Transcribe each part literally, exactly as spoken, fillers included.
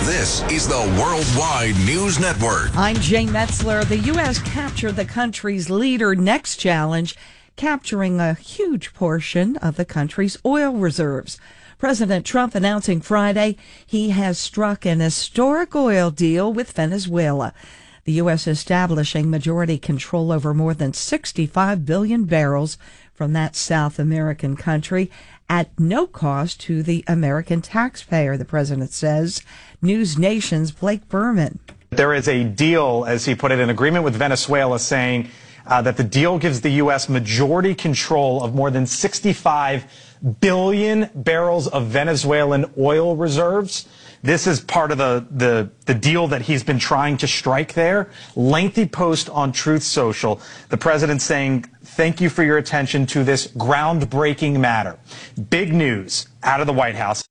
This is the Worldwide News Network. I'm Jane Metzler. The U S captured the country's leader next challenge, capturing a huge portion of the country's oil reserves. President Trump announcing Friday he has struck an historic oil deal with Venezuela. The U S establishing majority control over more than sixty-five billion barrels from that South American country at no cost to the American taxpayer, the president says. News Nation's Blake Berman. There is a deal, as he put it, an agreement with Venezuela saying uh, that the deal gives the U S majority control of more than sixty-five billion barrels of Venezuelan oil reserves. This is part of the, the, the deal that he's been trying to strike there. Lengthy post on Truth Social. The president saying, thank you for your attention to this groundbreaking matter. Big news out of the White House.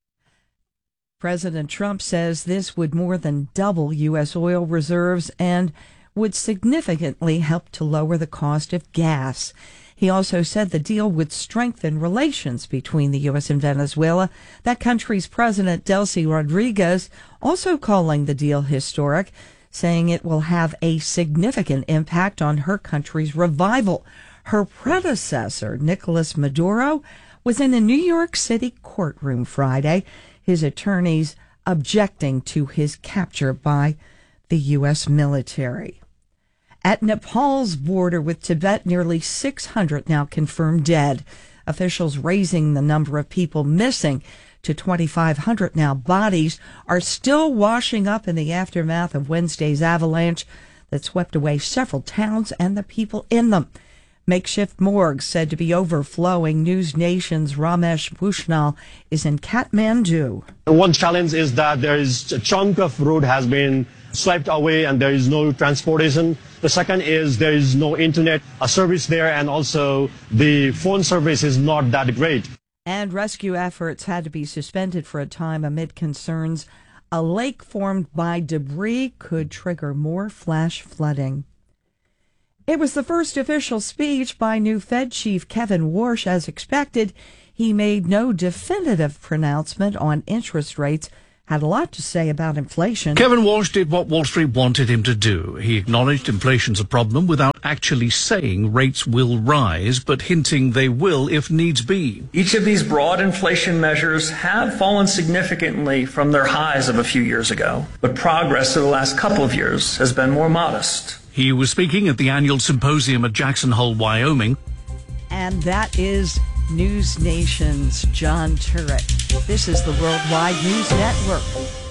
President Trump says this would more than double U S oil reserves and would significantly help to lower the cost of gas. He also said the deal would strengthen relations between the U S and Venezuela. That country's President Delcy Rodriguez also calling the deal historic, saying it will have a significant impact on her country's revival. Her predecessor, Nicolas Maduro, was in a New York City courtroom Friday, his attorneys objecting to his capture by the U S military. At Nepal's border with Tibet, nearly six hundred now confirmed dead. Officials raising the number of people missing to twenty-five hundred now. Bodies are still washing up in the aftermath of Wednesday's avalanche that swept away several towns and the people in them. Makeshift morgues said to be overflowing. News Nation's Ramesh Bushnell is in Kathmandu. One challenge is that there is a chunk of road has been swept away and there is no transportation. The second is there is no internet service there, and also the phone service is not that great. And rescue efforts had to be suspended for a time amid concerns a lake formed by debris could trigger more flash flooding. It was the first official speech by new Fed Chief Kevin Warsh. As expected, he made no definitive pronouncement on interest rates, had a lot to say about inflation. Kevin Warsh did what Wall Street wanted him to do. He acknowledged inflation's a problem without actually saying rates will rise, but hinting they will if needs be. Each of these broad inflation measures have fallen significantly from their highs of a few years ago, but progress over the last couple of years has been more modest. He was speaking at the annual symposium at Jackson Hole, Wyoming. And that is News Nation's John Turek. This is the Worldwide News Network.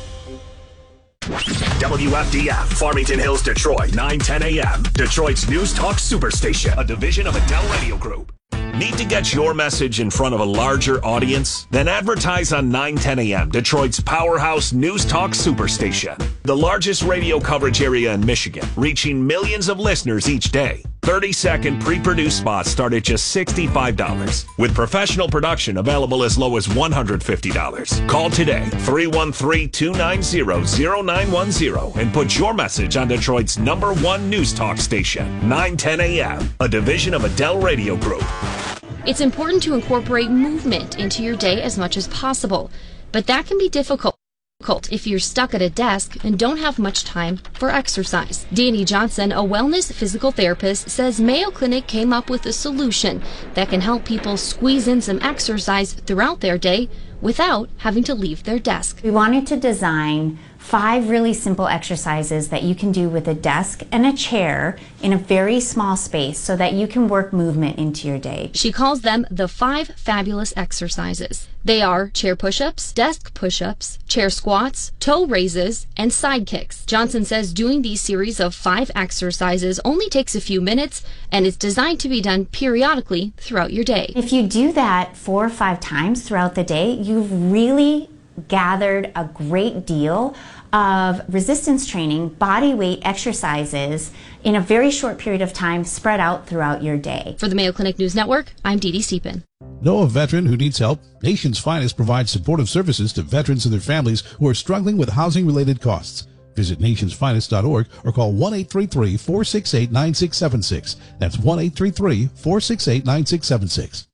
W F D F, Farmington Hills, Detroit, nine ten a.m. Detroit's News Talk Superstation, a division of Adele Radio Group. Need to get your message in front of a larger audience? Then advertise on nine ten a.m., Detroit's powerhouse News Talk Superstation. The largest radio coverage area in Michigan, reaching millions of listeners each day. thirty-second pre-produced spots start at just sixty-five dollars, with professional production available as low as one hundred fifty dollars. Call today, three one three, two nine zero, zero nine one zero, and put your message on Detroit's number one news talk station, nine ten a.m., a division of Adele Radio Group. It's important to incorporate movement into your day as much as possible, but that can be difficult if you're stuck at a desk and don't have much time for exercise. Danny Johnson, a wellness physical therapist, says Mayo Clinic came up with a solution that can help people squeeze in some exercise throughout their day without having to leave their desk. We wanted to design five really simple exercises that you can do with a desk and a chair in a very small space so that you can work movement into your day. She calls them the five fabulous exercises. They are chair push-ups, desk push-ups, chair squats, toe raises, and side kicks. Johnson says doing these series of five exercises only takes a few minutes and is designed to be done periodically throughout your day. If you do that four or five times throughout the day, you've really gathered a great deal of resistance training, body weight exercises in a very short period of time spread out throughout your day. For the Mayo Clinic News Network, I'm Dee Dee Seepin. Know a veteran who needs help? Nation's Finest provides supportive services to veterans and their families who are struggling with housing-related costs. Visit nations finest dot org or call one eight three three, four six eight, nine six seven six. That's one eight three three, four six eight, nine six seven six.